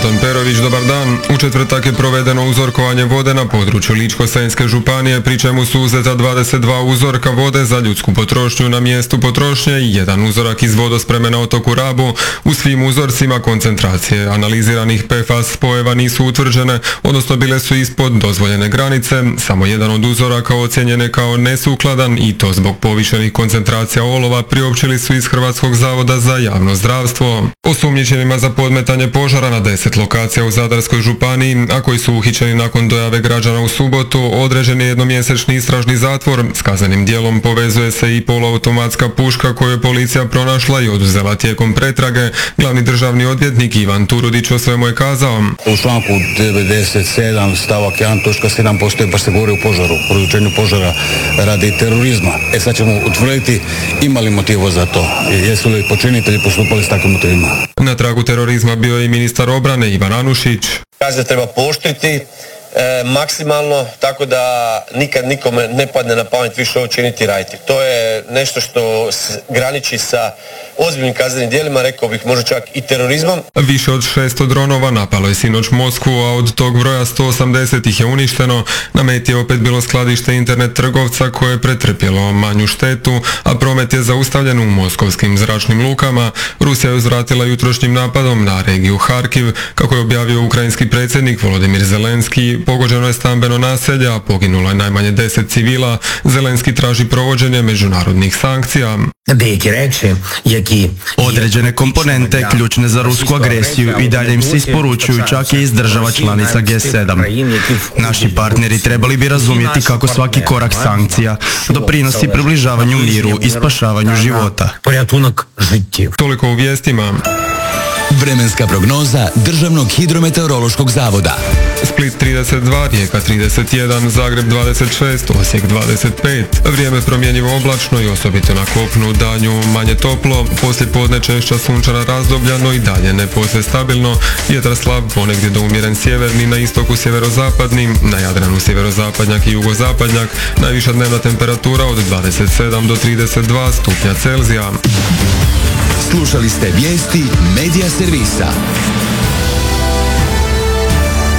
Anton Perović, dobar dan. U četvrtak je provedeno uzorkovanje vode na području Ličko-senjske županije, pri čemu su uzeta 22 uzorka vode za ljudsku potrošnju na mjestu potrošnje i jedan uzorak iz vodospreme na otoku Rabu. U svim uzorcima koncentracije analiziranih PFAS spojeva nisu utvrđene, odnosno bile su ispod dozvoljene granice. Samo jedan od uzoraka ocijenjen je kao nesukladan i to zbog povišenih koncentracija olova, priopćili su iz Hrvatskog zavoda za javno zdravstvo. Osumnjičenima za podmetanje požara na 10 lokacija u Zadarskoj županiji, a koji su uhićeni nakon dojave građana u subotu, određen je jednomjesečni istražni zatvor. S kaznenim djelom povezuje se i poluautomatska puška koju je policija pronašla i oduzela tijekom pretrage. Glavni državni odvjetnik Ivan Turudić o svemu je kazao: U članku 97 stavak 1 točka 7 postoji, pa se govori o požaru, produčenju požara radi terorizma. Sad ćemo utvrditi ima li motiva za to, jesu li počinitelji postupali s takvim motivima. Na tragu terorizma bio je i ministar obrane Ivan Anušić. Kazne treba pooštriti maksimalno, tako da nikad nikome ne padne na pamet više ovo činiti i raditi. To je nešto što graniči sa ozbiljnim kaznenim djelima, rekao bih možda čak i terorizmom. Više od 600 dronova napalo je sinoć Moskvu, a od tog broja 180 ih je uništeno. Na meti je opet bilo skladište internet trgovca koje je pretrpjelo manju štetu, a promet je zaustavljen u moskovskim zračnim lukama. Rusija je uzvratila jutrošnjim napadom na regiju Harkiv. Kako je objavio ukrajinski predsjednik Volodimir Zelenski, pogođeno je stambeno naselje, a poginulo je najmanje 10 civila. Zelenski traži provođenje međunarodnih sankcija. Određene komponente ključne za rusku agresiju i dalje im se isporučuju čak i iz država članica G7. Naši partneri trebali bi razumjeti kako svaki korak sankcija doprinosi približavanju miru i spašavanju života. Toliko u vijestima. Vremenska prognoza Državnog hidrometeorološkog zavoda. Split 32, Rijeka 31, Zagreb 26, Osijek 25. Vrijeme promjenjivo oblačno i osobito na kopnu, danju manje toplo. Poslije podne češća sunčana razdoblja, no i dalje ne posve stabilno. Vjetar slab, ponegdje do umjeren sjeverni, na istoku sjeverozapadni, na Jadranu sjeverozapadnjak i jugozapadnjak. Najviša dnevna temperatura od 27 do 32 stupnja Celzija. Slušali ste vijesti Medija servisa.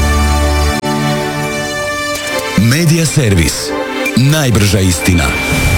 Medija servis. Najbrža istina.